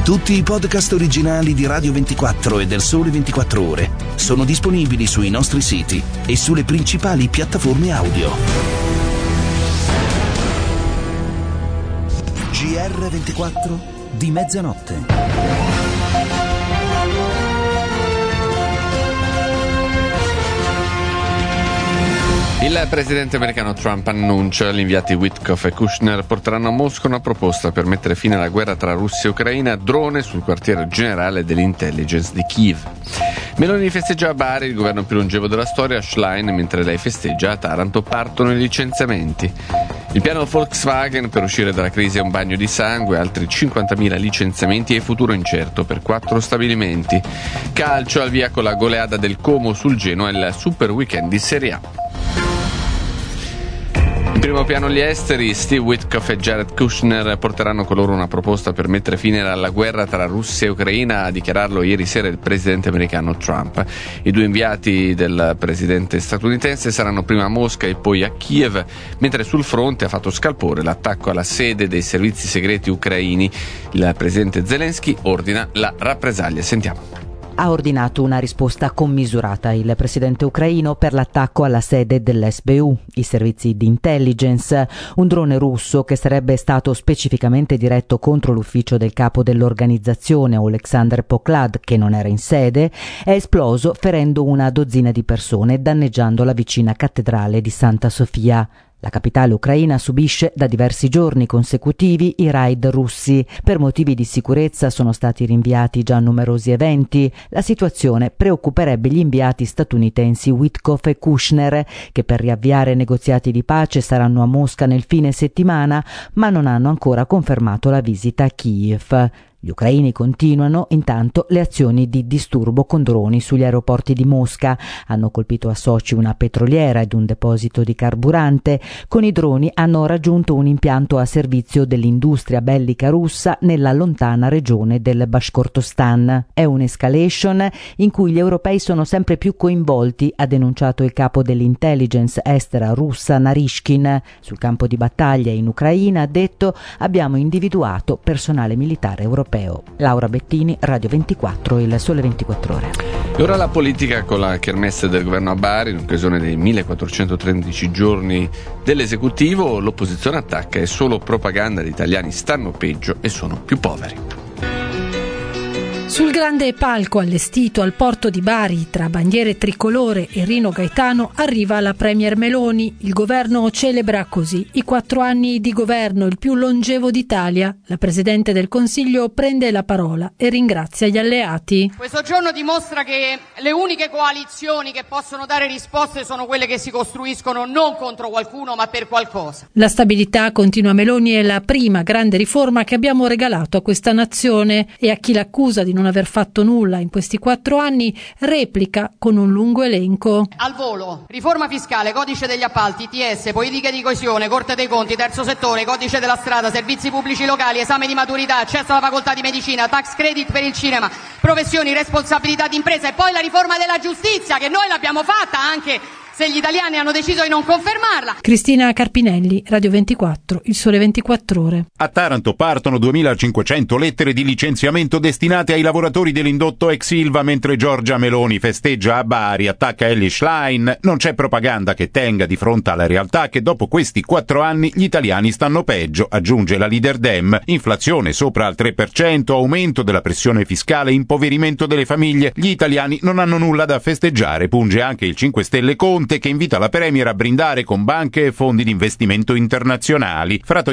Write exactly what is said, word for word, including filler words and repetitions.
Tutti i podcast originali di Radio ventiquattro e del Sole ventiquattro Ore sono disponibili sui nostri siti e sulle principali piattaforme audio. G R ventiquattro di mezzanotte. Il presidente americano Trump annuncia gli inviati Witkoff e Kushner porteranno a Mosca una proposta per mettere fine alla guerra tra Russia e Ucraina, drone sul quartiere generale dell'intelligence di Kiev. Meloni festeggia a Bari, il governo più longevo della storia, a Schlein, mentre lei festeggia a Taranto partono i licenziamenti. Il piano Volkswagen per uscire dalla crisi è un bagno di sangue, altri cinquantamila licenziamenti e futuro incerto per quattro stabilimenti. Calcio, al via con la goleada del Como sul Genoa e il super weekend di Serie A. In primo piano gli esteri, Steve Witkoff e Jared Kushner porteranno con loro una proposta per mettere fine alla guerra tra Russia e Ucraina, a dichiararlo ieri sera il presidente americano Trump. I due inviati del presidente statunitense saranno prima a Mosca e poi a Kiev, mentre sul fronte ha fatto scalpore l'attacco alla sede dei servizi segreti ucraini. Il presidente Zelensky ordina la rappresaglia. Sentiamo. Ha ordinato una risposta commisurata il presidente ucraino per l'attacco alla sede dell'S B U, i servizi di intelligence. Un drone russo che sarebbe stato specificamente diretto contro l'ufficio del capo dell'organizzazione, Oleksandr Poklad, che non era in sede, è esploso ferendo una dozzina di persone e danneggiando la vicina cattedrale di Santa Sofia. La capitale ucraina subisce da diversi giorni consecutivi i raid russi. Per motivi di sicurezza sono stati rinviati già numerosi eventi. La situazione preoccuperebbe gli inviati statunitensi Witkoff e Kushner, che per riavviare negoziati di pace saranno a Mosca nel fine settimana, ma non hanno ancora confermato la visita a Kiev. Gli ucraini continuano intanto le azioni di disturbo con droni sugli aeroporti di Mosca. Hanno colpito a Sochi una petroliera ed un deposito di carburante. Con i droni hanno raggiunto un impianto a servizio dell'industria bellica russa nella lontana regione del Bashkortostan. È un'escalation in cui gli europei sono sempre più coinvolti, ha denunciato il capo dell'intelligence estera russa Narishkin. Sul campo di battaglia in Ucraina ha detto: abbiamo individuato personale militare europeo. Laura Bettini, Radio ventiquattro, il Sole ventiquattro Ore. E ora la politica con la kermesse del governo a Bari, in occasione dei millequattrocentotredici giorni dell'esecutivo. L'opposizione attacca: è solo propaganda, gli italiani stanno peggio e sono più poveri. Sul grande palco allestito al porto di Bari, tra bandiere tricolore e Rino Gaetano, arriva la premier Meloni. Il governo celebra così i quattro anni di governo, il più longevo d'Italia. La Presidente del Consiglio prende la parola e ringrazia gli alleati. Questo giorno dimostra che le uniche coalizioni che possono dare risposte sono quelle che si costruiscono non contro qualcuno ma per qualcosa. La stabilità, continua Meloni, è la prima grande riforma che abbiamo regalato a questa nazione, e a chi l'accusa di non aver fatto nulla in questi quattro anni replica con un lungo elenco. Al volo: riforma fiscale, codice degli appalti, I T S, politiche di coesione, Corte dei Conti, terzo settore, codice della strada, servizi pubblici locali, esame di maturità, accesso alla facoltà di medicina, tax credit per il cinema, professioni, responsabilità d'impresa, e poi la riforma della giustizia, che noi l'abbiamo fatta anche se gli italiani hanno deciso di non confermarla. Cristina Carpinelli, Radio ventiquattro, il Sole ventiquattro Ore. A Taranto partono duemilacinquecento lettere di licenziamento destinate ai lavoratori dell'indotto ex Ilva, mentre Giorgia Meloni festeggia a Bari, attacca Elly Schlein. Non c'è propaganda che tenga di fronte alla realtà che dopo questi quattro anni gli italiani stanno peggio, aggiunge la leader Dem. Inflazione sopra al tre per cento, aumento della pressione fiscale, impoverimento delle famiglie. Gli italiani non hanno nulla da festeggiare, punge anche il cinque Stelle Conte, che invita la Premier a brindare con banche e fondi di investimento internazionali. Fra